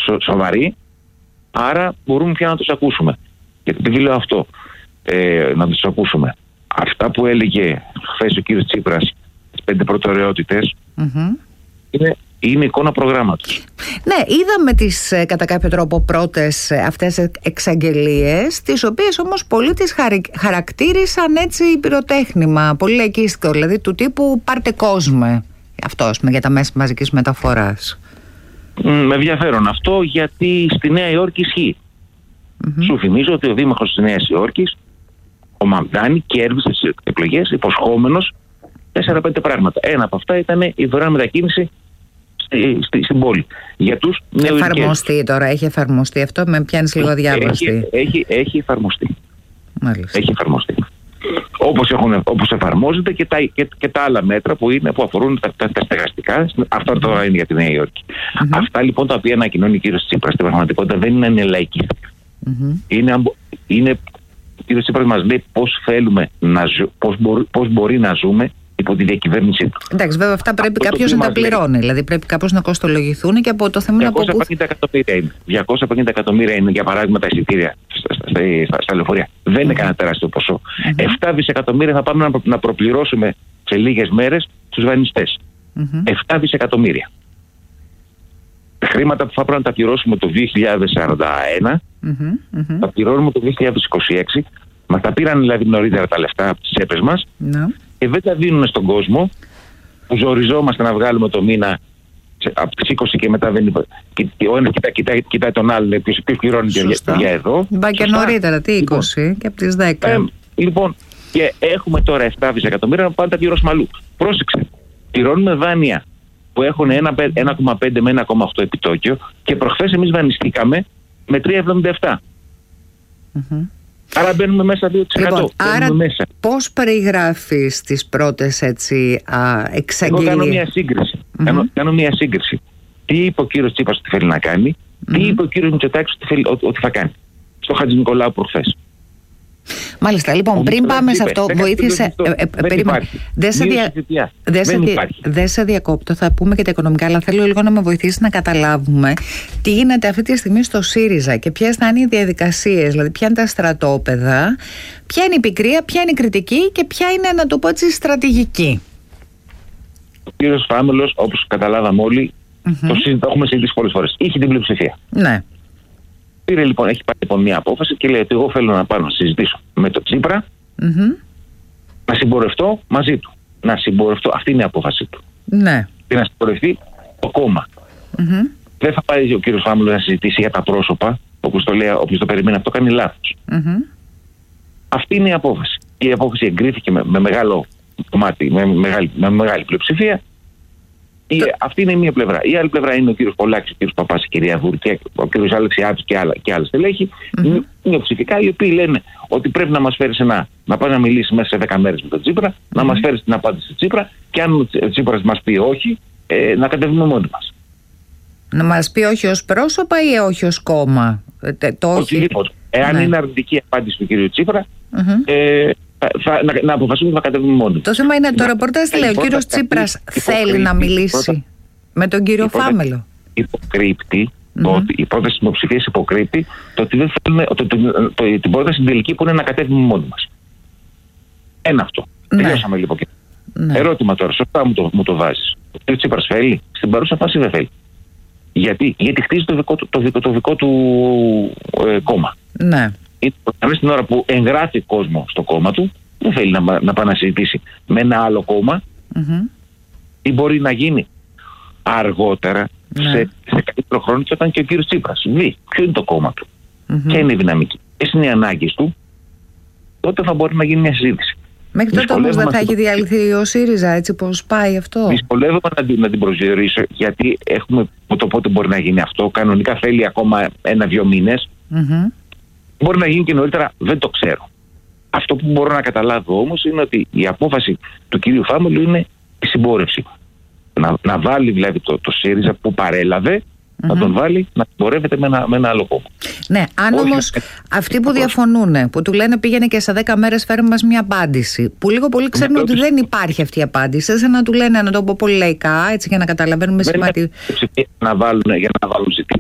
σοβαροί, άρα μπορούμε πια να τους ακούσουμε. Γιατί επειδή λέω αυτό, να τους ακούσουμε. Αυτά που έλεγε χθες ο κύριος Τσίπρας, τις 5 προτεραιότητες, είναι εικόνα προγράμματος. Ναι, είδαμε τις κατά κάποιο τρόπο πρώτες αυτές εξαγγελίες, τις οποίες όμως πολλοί τις χαρακτήρισαν έτσι πυροτέχνημα, πολύ λαϊκίστικο, δηλαδή του τύπου πάρτε κόσμο αυτός για τα μέσα μαζικής μεταφοράς. Με ενδιαφέρον αυτό, γιατί στη Νέα Υόρκη ισχύει. Σου θυμίζω ότι ο δήμαρχος της Νέας Υόρκης, ο Μαμντάνη, κέρδισε τις εκλογές υποσχόμενος 4-5 πράγματα. Ένα από αυτά ήταν η δωρεάν μετακίνηση στην πόλη. Για τους νεοειδικούς. Εφαρμοστεί τώρα, έχει εφαρμοστεί αυτό, με πιάνεις λίγο διάβαστη. Έχει εφαρμοστεί. Μάλιστα. Έχει εφαρμοστεί. Όπως εφαρμόζεται και τα άλλα μέτρα που αφορούν τα στεγαστικά. Αυτά τώρα είναι για τη Νέα Υόρκη. Αυτά λοιπόν τα οποία ανακοινώνει ο κύριος Τσίπρας στην πραγματικότητα δεν είναι λαϊκή. Ο κύριος Τσίπρας μας λέει πώς μπορεί να ζούμε υπό τη διακυβέρνησή του. Εντάξει, βέβαια αυτά πρέπει κάποιος να τα πληρώνει. Δηλαδή πρέπει κάπως να κοστολογηθούν και από το θέμα να 250 εκατομμύρια είναι για παράδειγμα τα εισιτήρια στα λεωφορεία. Δεν είναι κανένα τεράστιο ποσό. 7 δισεκατομμύρια θα πάμε να προπληρώσουμε σε λίγες μέρες τους δανειστές. 7 δισεκατομμύρια. Τα χρήματα που θα πρέπει να τα πληρώσουμε το 2041 τα πληρώνουμε το 2026. Μας τα πήραν δηλαδή νωρίτερα τα λεφτά από τις τσέπες μας και δεν τα δίνουν στον κόσμο που ζοριζόμαστε να βγάλουμε το μήνα από τις 20 και μετά δεν υπάρχει. Και ο ένας κοιτάει τον άλλο, ποιος πληρώνει για εδώ. Μπα και νωρίτερα, τι 20 και από τις 10. Λοιπόν, και έχουμε τώρα 7 δισεκατομμύρια να πάμε τα πληρώσουμε αλλού. Πρόσεξε, πληρώνουμε δάνεια που έχουν 1,5 με 1,8 επιτόκιο και προχθές εμείς δανειστήκαμε με 3,77. Άρα μπαίνουμε μέσα 2%. Λοιπόν, άρα πώς περιγράφεις τις πρώτες έτσι εξαγγελίες? Εγώ κάνω μια σύγκριση. Κάνω μια σύγκριση. Τι είπε ο κύριος Τσίπρας ότι θέλει να κάνει, τι είπε ο κύριος Μητσοτάκης ότι θα κάνει. Στο Χατζηνικολάου προχθές. Μάλιστα, λοιπόν, πριν πάμε σε αυτό, βοήθησε. Δεν σε διακόπτω, θα πούμε και τα οικονομικά, αλλά θέλω λίγο να με βοηθήσει να καταλάβουμε τι γίνεται αυτή τη στιγμή στο ΣΥΡΙΖΑ και ποιες θα είναι οι διαδικασίες, δηλαδή ποια είναι τα στρατόπεδα, ποια είναι η πικρία, ποια είναι η κριτική και ποια είναι, να το πω έτσι, στρατηγική. Ο κύριος Φάμελος, όπως καταλάβαμε όλοι, το έχουμε συζητήσει πολλές φορές. Είχε την πλειοψηφία. Ναι. Πήρε λοιπόν, έχει πάρει λοιπόν μια απόφαση και λέει ότι εγώ θέλω να πάω να συζητήσω με τον Τσίπρα, να συμπορευτώ μαζί του. Να συμπορευτώ, αυτή είναι η απόφαση του. Ναι. Και να συμπορευτεί το κόμμα. Δεν θα πάει ο κύριος Φάμελος να συζητήσει για τα πρόσωπα, όπως το περιμένει, αυτό κάνει λάθος. Αυτή είναι η απόφαση. Η απόφαση εγκρίθηκε με μεγάλο κομμάτι, με μεγάλη πλειοψηφία. Αυτή είναι η μία πλευρά. Η άλλη πλευρά είναι ο κύριος Πολάκης, ο κύριος Παπάς, η κυρία Βούρτη, ο κύριος Αλεξιάδης και άλλα στελέχη, μειοψηφικά, οι οποίοι λένε ότι πρέπει να μας φέρει να πάει να μιλήσει μέσα σε 10 μέρες με τον Τσίπρα, να μας φέρει την απάντηση του Τσίπρα και αν ο Τσίπρας μας πει όχι, να κατεβούμε μόνοι μας. Να μας πει όχι ως πρόσωπα ή όχι ως κόμμα? Οτιδήποτε. Εάν είναι αρνητική η απάντηση του κύριου Τσίπρα, να αποφασίσουμε να κατεβούμε μόνοι. Το θέμα είναι το ρεπορτάζ λέει, ο κύριος Τσίπρας θέλει να μιλήσει με τον κύριο Φάμελο. Υποκρύπτει, η πρόταση της δημοψηφίας υποκρύπτει το ότι δεν θέλουμε, την πρόταση την τελική που είναι να κατέβουμε μόνοι μας. Ένα αυτό. Τελειώσαμε λοιπόν. Ερώτημα τώρα, σωστά μου το βάζεις. Ο κύριος Τσίπρας θέλει? Στην παρούσα φάση δεν θέλει. Γιατί χτίζει το δικό του κόμμα. Ναι. Στην ώρα που εγγράφει κόσμο στο κόμμα του, δεν θέλει να πάει να συζητήσει με ένα άλλο κόμμα. Τι μπορεί να γίνει αργότερα, σε καλύτερο χρόνο, και όταν και ο κύριος Τσίπρας δει ποιο είναι το κόμμα του, ποια είναι η δυναμική, ποιες είναι οι ανάγκες του, τότε θα μπορεί να γίνει μια συζήτηση. Μέχρι τότε όμως δεν θα έχει διαλυθεί ο ΣΥΡΙΖΑ, έτσι πως πάει αυτό? Δυσκολεύομαι να την προσδιορίσω, γιατί έχουμε το πότε μπορεί να γίνει αυτό. Κανονικά θέλει ακόμα 1-2 μήνες. Μπορεί να γίνει και νωρίτερα, δεν το ξέρω. Αυτό που μπορώ να καταλάβω όμως είναι ότι η απόφαση του κυρίου Φάμελου είναι η συμπόρευση. Να βάλει δηλαδή το ΣΥΡΙΖΑ που παρέλαβε, να τον βάλει να συμπορεύεται με ένα άλλο κόμμα. Ναι, αν όμως αυτοί που διαφωνούν, που του λένε πήγαινε και σε 10 μέρες φέρε μας μια απάντηση, που λίγο πολύ ξέρουν ότι δεν υπάρχει αυτή η απάντηση, σαν να του λένε, να το πω πολύ λαϊκά, έτσι για να καταλαβαίνουμε σημαντικά. Για να βάλουν ζητήματα.